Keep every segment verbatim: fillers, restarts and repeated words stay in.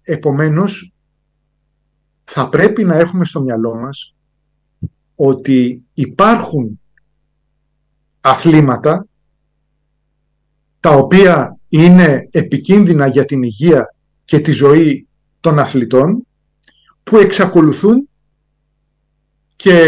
επομένως θα πρέπει να έχουμε στο μυαλό μας ότι υπάρχουν αθλήματα τα οποία είναι επικίνδυνα για την υγεία και τη ζωή των αθλητών, που εξακολουθούν και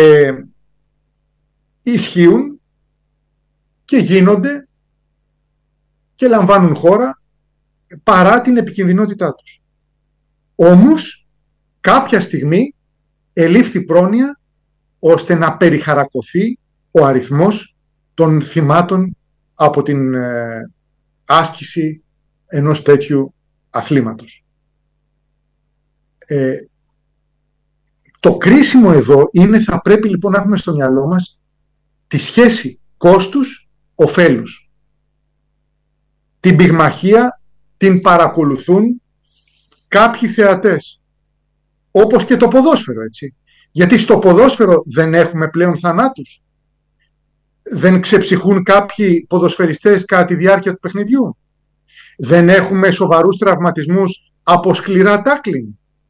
ισχύουν και γίνονται και λαμβάνουν χώρα παρά την επικινδυνότητά τους. Όμως κάποια στιγμή ελήφθη πρόνοια ώστε να περιχαρακωθεί ο αριθμός των θυμάτων από την ε, άσκηση ενός τέτοιου αθλήματος. Ε, το κρίσιμο εδώ είναι, θα πρέπει λοιπόν να έχουμε στο μυαλό μας τη σχέση κόστους-οφέλους. Την πυγμαχία την παρακολουθούν κάποιοι θεατές, όπως και το ποδόσφαιρο, έτσι. Γιατί στο ποδόσφαιρο δεν έχουμε πλέον θανάτους. Δεν ξεψυχούν κάποιοι ποδοσφαιριστές κατά τη διάρκεια του παιχνιδιού. Δεν έχουμε σοβαρούς τραυματισμούς από σκληρά τάκλινγκ.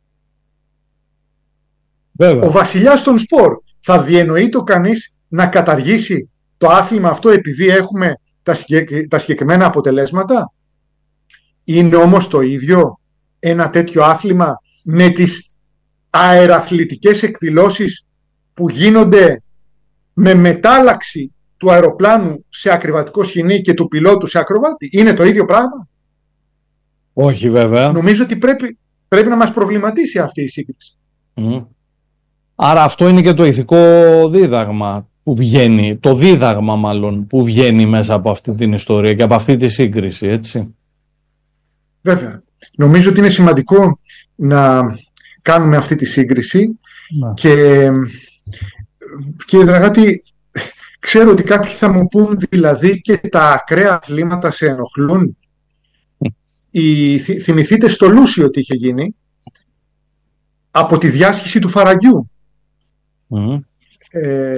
Ο βασιλιάς των σπορ, θα διενοεί το κανείς να καταργήσει το άθλημα αυτό επειδή έχουμε τα, συγκεκ... τα συγκεκριμένα αποτελέσματα? Είναι όμως το ίδιο ένα τέτοιο άθλημα με τις αεραθλητικές εκδηλώσεις που γίνονται με μετάλλαξη του αεροπλάνου σε ακριβατικό σχοινί και του πιλότου σε ακροβάτη? Είναι το ίδιο πράγμα? Όχι βέβαια. Νομίζω ότι πρέπει, πρέπει να μας προβληματίσει αυτή η σύγκριση. Mm. Άρα αυτό είναι και το ηθικό δίδαγμα που βγαίνει, το δίδαγμα μάλλον που βγαίνει μέσα από αυτή την ιστορία και από αυτή τη σύγκριση, έτσι. Βέβαια. Νομίζω ότι είναι σημαντικό να κάνουμε αυτή τη σύγκριση. Να. και κύριε Δραγάτη, ξέρω ότι κάποιοι θα μου πούν, δηλαδή και τα ακραία αθλήματα σε ενοχλούν. Η, θυμηθείτε στο Λούσιο τι είχε γίνει από τη διάσχιση του Φαραγγιού. Mm. Ε,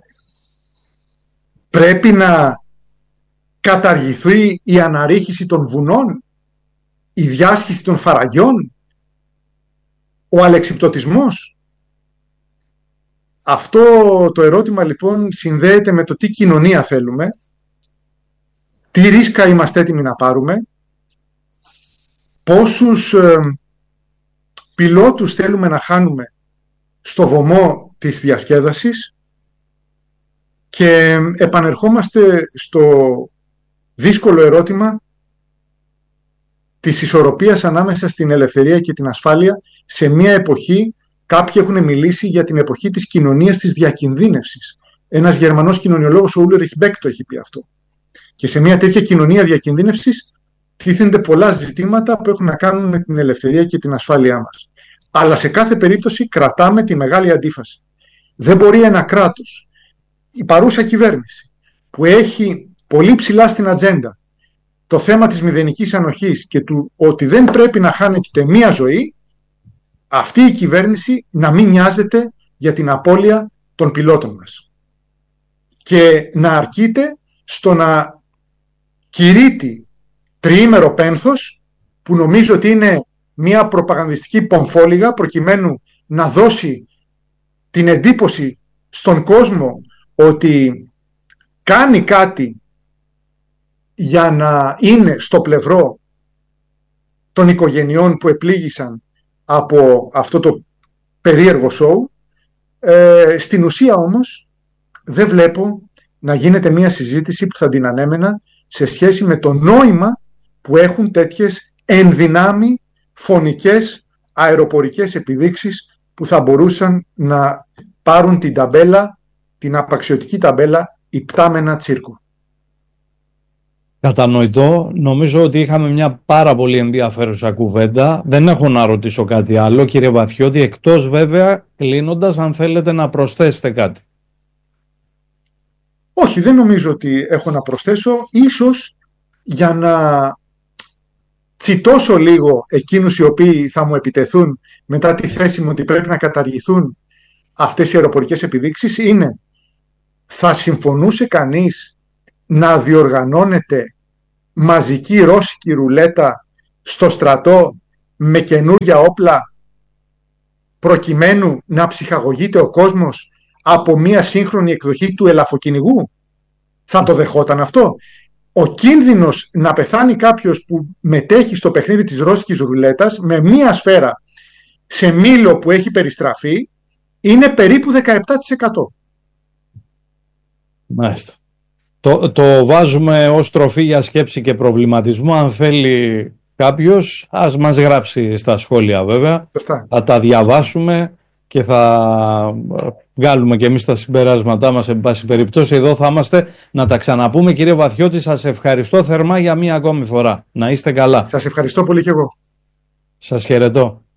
πρέπει να καταργηθεί η αναρρίχηση των βουνών, η διάσχιση των φαραγγιών, ο αλεξιπτωτισμός. Αυτό το ερώτημα λοιπόν συνδέεται με το τι κοινωνία θέλουμε, τι ρίσκα είμαστε έτοιμοι να πάρουμε, πόσους ε, πιλότους θέλουμε να χάνουμε στο βωμό της διασκέδασης, και επανερχόμαστε στο δύσκολο ερώτημα της ισορροπίας ανάμεσα στην ελευθερία και την ασφάλεια σε μια εποχή, κάποιοι έχουν μιλήσει για την εποχή της κοινωνίας της διακινδύνευσης. Ένας Γερμανός κοινωνιολόγος, ο Ούλριχ Μπέκ, το έχει πει αυτό. Και σε μια τέτοια κοινωνία διακινδύνευσης τίθενται πολλά ζητήματα που έχουν να κάνουν με την ελευθερία και την ασφάλειά μας. Αλλά σε κάθε περίπτωση κρατάμε τη μεγάλη αντίφαση. Δεν μπορεί ένα κράτος, η παρούσα κυβέρνηση, που έχει πολύ ψηλά στην ατζέντα το θέμα της μηδενικής ανοχής και του ότι δεν πρέπει να χάνεται μία ζωή, αυτή η κυβέρνηση να μην νοιάζεται για την απώλεια των πιλότων μας και να αρκείται στο να κηρύττει τριήμερο πένθος, που νομίζω ότι είναι μια προπαγανδιστική πομφόλιγα προκειμένου να δώσει την εντύπωση στον κόσμο ότι κάνει κάτι για να είναι στο πλευρό των οικογενειών που επλήγησαν από αυτό το περίεργο σοου. Ε, στην ουσία όμως δεν βλέπω να γίνεται μια συζήτηση που θα την ανέμενα σε σχέση με το νόημα που έχουν τέτοιες ενδυνάμει φωνικές αεροπορικές επιδείξεις που θα μπορούσαν να πάρουν την ταμπέλα, την απαξιωτική ταμπέλα υπτάμενα τσίρκο. Κατανοητό. Νομίζω ότι είχαμε μια πάρα πολύ ενδιαφέρουσα κουβέντα. Δεν έχω να ρωτήσω κάτι άλλο, κύριε Βαθιώτη, εκτός βέβαια, κλείνοντας, αν θέλετε να προσθέσετε κάτι. Όχι, δεν νομίζω ότι έχω να προσθέσω. Ίσως για να τσιτώσω λίγο εκείνους οι οποίοι θα μου επιτεθούν μετά τη θέση μου ότι πρέπει να καταργηθούν αυτές οι αεροπορικές επιδείξεις, είναι: θα συμφωνούσε κανείς να διοργανώνεται μαζική ρώσικη ρουλέτα στο στρατό με καινούργια όπλα προκειμένου να ψυχαγωγείται ο κόσμος από μια σύγχρονη εκδοχή του ελαφοκυνηγού? Θα το δεχόταν αυτό? Ο κίνδυνος να πεθάνει κάποιος που μετέχει στο παιχνίδι της ρώσικης ρουλέτας με μία σφαίρα σε μήλο που έχει περιστραφεί είναι περίπου δεκαεπτά τοις εκατό. Μάλιστα. Το, το βάζουμε ως τροφή για σκέψη και προβληματισμό. Αν θέλει κάποιος, ας μας γράψει στα σχόλια βέβαια. Σωστά. Θα τα διαβάσουμε και θα βγάλουμε και εμείς τα συμπεράσματά μας εν πάση περιπτώσει. Εδώ θα είμαστε να τα ξαναπούμε. Κύριε Βαθιώτη, σας ευχαριστώ θερμά για μία ακόμη φορά. Να είστε καλά. Σας ευχαριστώ πολύ και εγώ. Σας χαιρετώ.